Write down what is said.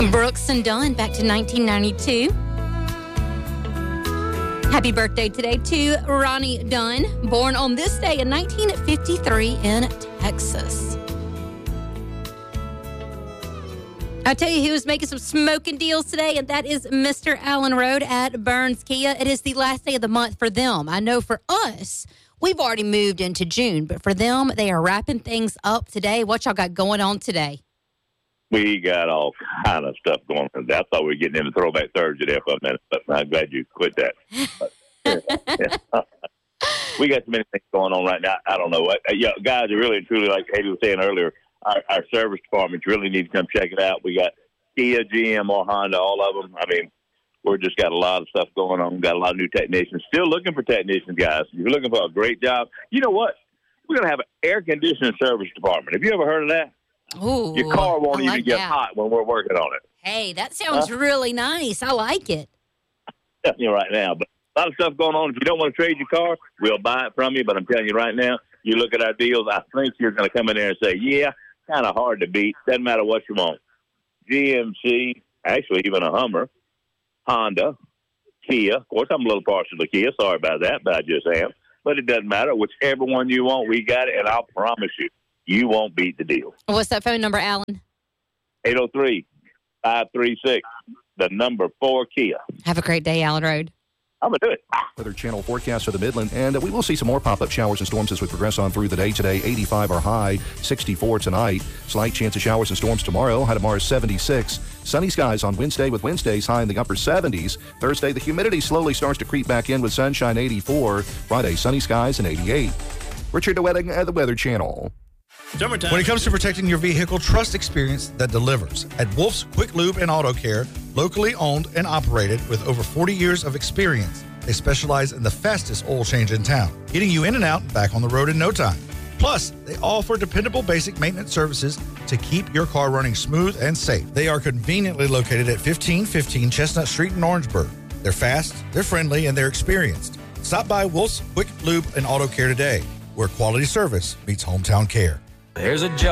Brooks and Dunn, back to 1992. Happy birthday today to Ronnie Dunn, born on this day in 1953 in Texas. I tell you who's making some smoking deals today, and that is Mr. Allen Road at Burns Kia. It is the last day of the month for them. I know for us, we've already moved into June, but for them, they are wrapping things up today. What y'all got going on today? We got all kind of stuff going on. I thought we were getting into Throwback Thursday there for a minute, but I'm glad you quit that. We got so many things going on right now. I don't know what. Guys are really and truly, like Haley was saying earlier, our service departments really need to come check it out. We got Kia, GM, or Honda, all of them. I mean, we're just got a lot of stuff going on. Got a lot of new technicians. Still looking for technicians, guys. If you're looking for a great job, you know what? We're going to have an air conditioning service department. Have you ever heard of that? Ooh, your car won't even get hot when we're working on it. Hey, that sounds really nice. I like it. I'm telling you right now, but a lot of stuff going on. If you don't want to trade your car, we'll buy it from you. But I'm telling you right now, you look at our deals, I think you're going to come in there and say, yeah, kind of hard to beat. Doesn't matter what you want. GMC, actually even a Hummer, Honda, Kia. Of course, I'm a little partial to Kia. Sorry about that, but I just am. But it doesn't matter. Whichever one you want, we got it, and I'll promise you, you won't beat the deal. What's that phone number, Alan? 803-536, the number 4 Kia. Have a great day, Allen Road. I'm going to do it. Weather Channel forecast for the Midland, and we will see some more pop-up showers and storms as we progress on through the day today. 85 our high, 64 tonight. Slight chance of showers and storms tomorrow. High tomorrow is 76. Sunny skies on Wednesday with Wednesdays high in the upper 70s. Thursday, the humidity slowly starts to creep back in with sunshine, 84. Friday, sunny skies and 88. Richard DeWetting at the Weather Channel. Summertime. When it comes to protecting your vehicle, trust experience that delivers. At Wolf's Quick Lube and Auto Care, locally owned and operated with over 40 years of experience, they specialize in the fastest oil change in town, getting you in and out and back on the road in no time. Plus, they offer dependable basic maintenance services to keep your car running smooth and safe. They are conveniently located at 1515 Chestnut Street in Orangeburg. They're fast, they're friendly, and they're experienced. Stop by Wolf's Quick Lube and Auto Care today, where quality service meets hometown care. There's a job.